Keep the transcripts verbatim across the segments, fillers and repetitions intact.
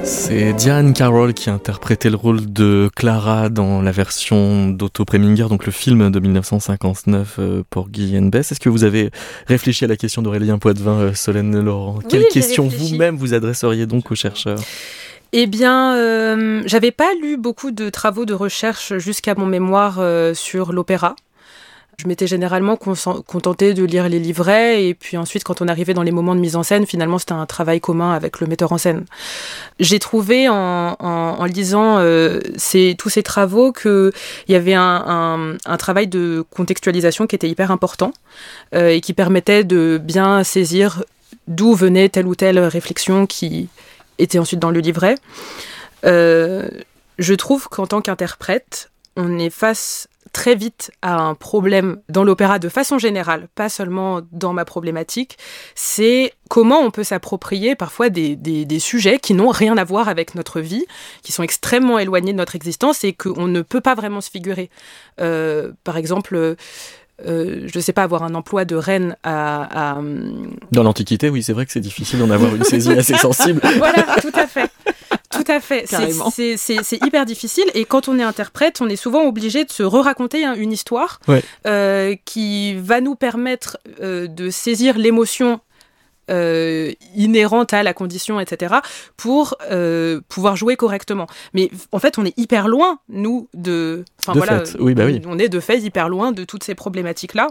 C'est Diahann Carroll qui interprétait le rôle de Clara dans la version d'Otto Preminger, donc le film de dix-neuf cent cinquante-neuf, euh, Porgy and Bess. Est-ce que vous avez réfléchi à la question d'Aurélien Poitevin, euh, Solène Laurent? Oui, Quelle question réfléchi. vous-même vous adresseriez donc aux chercheurs? Eh bien, euh, j'avais pas lu beaucoup de travaux de recherche jusqu'à mon mémoire euh, sur l'opéra. Je m'étais généralement contentée de lire les livrets et puis ensuite, quand on arrivait dans les moments de mise en scène, finalement, c'était un travail commun avec le metteur en scène. J'ai trouvé en, en, en lisant euh, ces, tous ces travaux qu'il y avait un, un, un travail de contextualisation qui était hyper important euh, et qui permettait de bien saisir d'où venait telle ou telle réflexion qui était ensuite dans le livret. Euh, je trouve qu'en tant qu'interprète, on est face très vite à un problème dans l'opéra de façon générale, pas seulement dans ma problématique, c'est comment on peut s'approprier parfois des, des, des sujets qui n'ont rien à voir avec notre vie, qui sont extrêmement éloignés de notre existence et qu'on ne peut pas vraiment se figurer. Euh, par exemple... Euh, je ne sais pas, avoir un emploi de reine à, à... Dans l'Antiquité, oui, c'est vrai que c'est difficile d'en avoir une saisie assez sensible. Voilà, tout à fait. Tout à fait. C'est, c'est, c'est, c'est hyper difficile. Et quand on est interprète, on est souvent obligé de se re-raconter hein, une histoire ouais. euh, qui va nous permettre euh, de saisir l'émotion Euh, inhérente à la condition, et cetera, pour euh, pouvoir jouer correctement. Mais en fait, on est hyper loin, nous, de... Enfin, de voilà, fait, oui, bah oui. On est de fait hyper loin de toutes ces problématiques-là.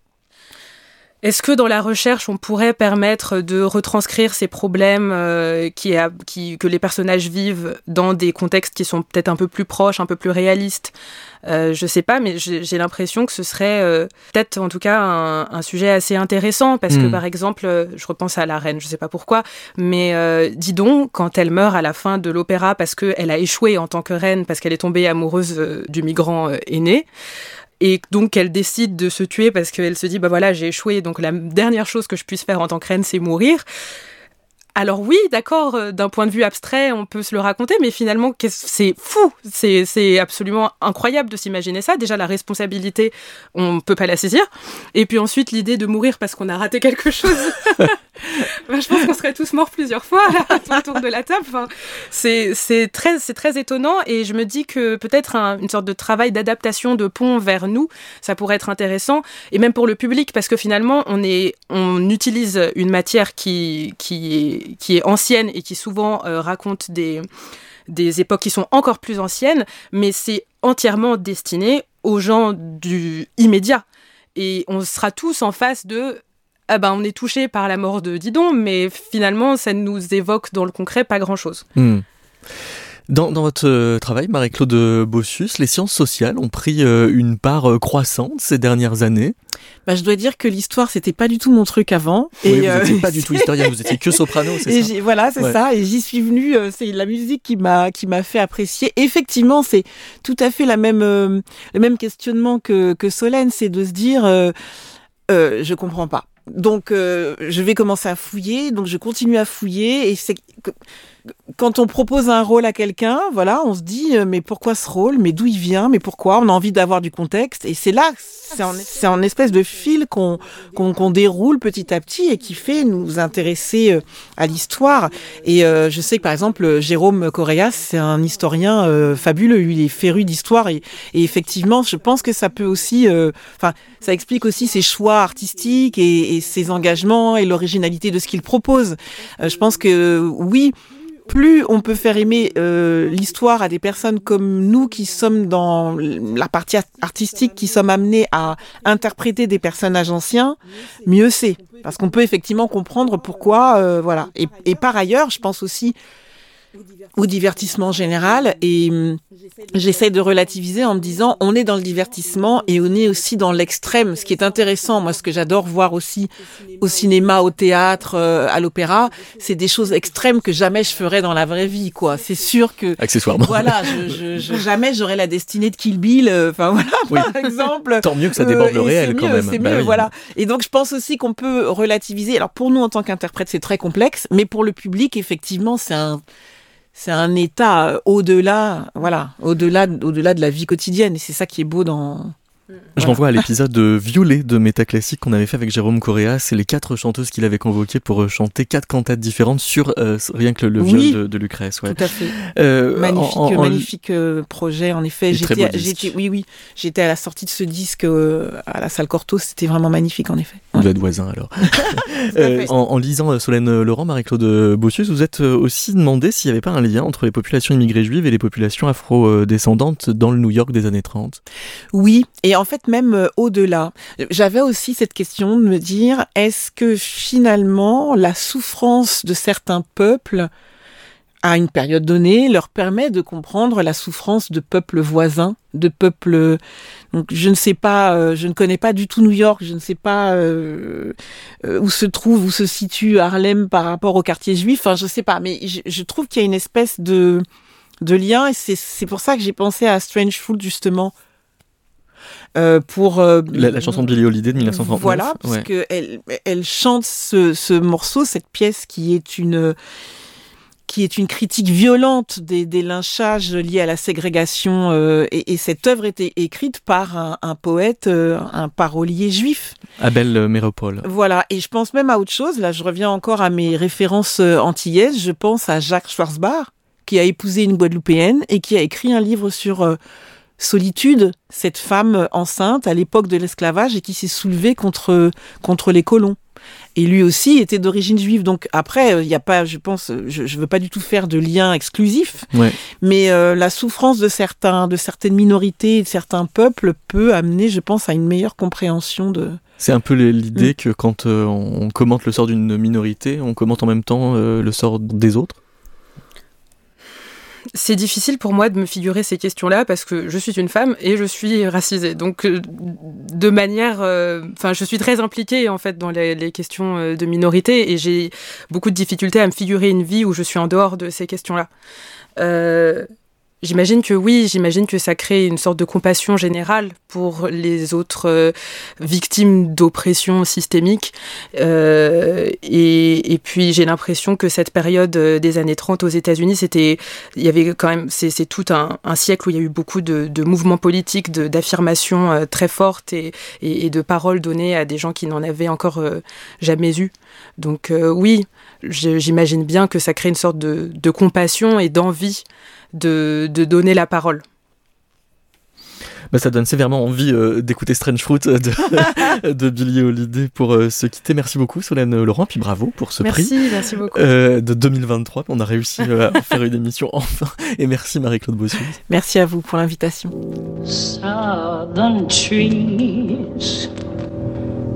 Est-ce que dans la recherche, on pourrait permettre de retranscrire ces problèmes euh, qui, a, qui, que les personnages vivent dans des contextes qui sont peut-être un peu plus proches, un peu plus réalistes? Euh, je sais pas, mais j'ai, j'ai l'impression que ce serait euh, peut-être en tout cas un, un sujet assez intéressant parce mmh. que par exemple, je repense à la reine, je sais pas pourquoi, mais euh, dis donc, quand elle meurt à la fin de l'opéra parce qu'elle a échoué en tant que reine, parce qu'elle est tombée amoureuse euh, du migrant euh, aîné, et donc qu'elle décide de se tuer parce qu'elle se dit bah voilà, j'ai échoué, donc la dernière chose que je puisse faire en tant que reine, c'est mourir. Alors oui, d'accord, euh, d'un point de vue abstrait, on peut se le raconter, mais finalement, c'est fou, c'est, c'est absolument incroyable de s'imaginer ça. Déjà, la responsabilité, on ne peut pas la saisir. Et puis ensuite, l'idée de mourir parce qu'on a raté quelque chose. Ben, je pense qu'on serait tous morts plusieurs fois là, autour de la table. Enfin, c'est, c'est, très, c'est très étonnant et je me dis que peut-être un, une sorte de travail d'adaptation, de pont vers nous, ça pourrait être intéressant. Et même pour le public, parce que finalement, on, est, on utilise une matière qui, qui est qui est ancienne et qui souvent euh, raconte des, des époques qui sont encore plus anciennes, mais c'est entièrement destiné aux gens du immédiat. Et on sera tous en face de « Ah ben, on est touché par la mort de Didon, mais finalement, ça nous évoque dans le concret pas grand-chose. Mmh. » Dans, dans votre euh, travail, Marie-Claude Bossus, les sciences sociales ont pris euh, une part euh, croissante ces dernières années. Bah, je dois dire que l'histoire, c'était pas du tout mon truc avant. Oui, et vous euh, n'étiez pas du tout historien, vous étiez que soprano, c'est et ça j'y, Voilà, c'est ouais. ça. Et j'y suis venue, euh, c'est la musique qui m'a, qui m'a fait apprécier. Effectivement, c'est tout à fait la même, euh, le même questionnement que, que Solène, c'est de se dire, euh, euh, je comprends pas. Donc, euh, je vais commencer à fouiller, donc je continue à fouiller, et c'est que, quand on propose un rôle à quelqu'un, voilà, on se dit mais pourquoi ce rôle, mais d'où il vient, mais pourquoi, on a envie d'avoir du contexte, et c'est là, c'est en, c'est en espèce de fil qu'on, qu'on, qu'on déroule petit à petit et qui fait nous intéresser à l'histoire. Et euh, je sais que par exemple Jérôme Correas, c'est un historien euh, fabuleux, il est féru d'histoire et, et effectivement, je pense que ça peut aussi, enfin, euh, ça explique aussi ses choix artistiques et, et ses engagements et l'originalité de ce qu'il propose. Euh, je pense que oui. Plus on peut faire aimer euh, l'histoire à des personnes comme nous qui sommes dans la partie artistique, qui sommes amenés à interpréter des personnages anciens, mieux c'est. Parce qu'on peut effectivement comprendre pourquoi, euh, voilà. Et, et par ailleurs, je pense aussi au divertissement général et hum, j'essaie de relativiser en me disant on est dans le divertissement et on est aussi dans l'extrême. Ce qui est intéressant, moi ce que j'adore voir aussi au cinéma, au théâtre, euh, à l'opéra, c'est des choses extrêmes que jamais je ferais dans la vraie vie, quoi. C'est sûr que accessoirement. Voilà, je, je, je, jamais j'aurais la destinée de Kill Bill, enfin euh, voilà, oui. Par exemple. Tant mieux que ça déborde euh, le réel mieux, quand même. C'est bah mieux, oui. voilà. Et donc je pense aussi qu'on peut relativiser. Alors pour nous en tant qu'interprète, c'est très complexe, mais pour le public, effectivement, c'est un C'est un état au-delà, voilà, au-delà, au-delà de la vie quotidienne. Et c'est ça qui est beau dans, Je Voilà. renvoie à l'épisode Violet de Métaclassique qu'on avait fait avec Jérôme Correa. C'est les quatre chanteuses qu'il avait convoquées pour chanter quatre cantates différentes sur euh, rien que le, le viol Oui. de, de Lucrèce. Ouais. Tout à fait. Euh, Magnifique, en- en- magnifique euh, projet. En effet, Et très j'étais, beau disque. j'étais, oui, oui, j'étais à la sortie de ce disque euh, à la salle Cortot. C'était vraiment magnifique, en effet. Vous Ouais. êtes voisins alors. Tout à Euh, fait. en, en lisant euh, Solène Laurent, Marie-Claude Bossius, vous êtes euh, aussi demandé s'il n'y avait pas un lien entre les populations immigrées juives et les populations afro-descendantes dans le New York des années trente. Oui, et en fait même euh, au-delà. J'avais aussi cette question de me dire, est-ce que finalement la souffrance de certains peuples à une période donnée leur permet de comprendre la souffrance de peuples voisins, de peuples... Donc je ne sais pas, euh, je ne connais pas du tout New York, je ne sais pas euh, euh, où se trouve, où se situe Harlem par rapport au quartier juif, enfin je sais pas, mais je, je trouve qu'il y a une espèce de, de lien, et c'est, c'est pour ça que j'ai pensé à Strange Fruit justement. Euh, pour euh, La, la chanson de Billie Holiday de dix-neuf cent trente-neuf. voilà, parce ouais. que elle, elle chante ce, ce morceau, cette pièce qui est une qui est une critique violente des, des lynchages liés à la ségrégation, euh, et, et cette œuvre était écrite par un, un poète, euh, un parolier juif. Abel Méropole. Voilà, et je pense même à autre chose. Là, je reviens encore à mes références euh, antillaises. Je pense à Jacques Schwarzbach, qui a épousé une Guadeloupéenne et qui a écrit un livre sur euh, Solitude, cette femme enceinte à l'époque de l'esclavage et qui s'est soulevée contre contre les colons. Et lui aussi était d'origine juive. Donc après, il y a pas, je pense, je, je veux pas du tout faire de lien exclusif, Ouais. mais euh, la souffrance de certains, de certaines minorités et de certains peuples peut amener, je pense, à une meilleure compréhension de. C'est un peu l'idée Mm. que quand euh, on commente le sort d'une minorité, on commente en même temps euh, le sort des autres. C'est difficile pour moi de me figurer ces questions-là parce que je suis une femme et je suis racisée. Donc, euh, de manière, enfin, euh, je suis très impliquée en fait dans les, les questions euh, de minorité et j'ai beaucoup de difficultés à me figurer une vie où je suis en dehors de ces questions-là. Euh, J'imagine que oui, j'imagine que ça crée une sorte de compassion générale pour les autres euh, victimes d'oppression systémique. Euh, et, et puis j'ai l'impression que cette période des années trente aux États-Unis, c'était, il y avait quand même, c'est, c'est tout un, un siècle où il y a eu beaucoup de, de mouvements politiques, de, d'affirmations euh, très fortes et, et, et de paroles données à des gens qui n'en avaient encore euh, jamais eu. Donc euh, oui, j'imagine bien que ça crée une sorte de, de compassion et d'envie de, de donner la parole. Bah, ça donne sévèrement envie euh, d'écouter Strange Fruit de, de Billie Holiday pour euh, se quitter. Merci beaucoup Solène Laurent, puis bravo pour ce merci, prix. Merci, merci beaucoup. Euh, de deux mille vingt-trois, on a réussi euh, à faire une émission enfin. Et merci Marie-Claude Bossius. Merci à vous pour l'invitation. Southern trees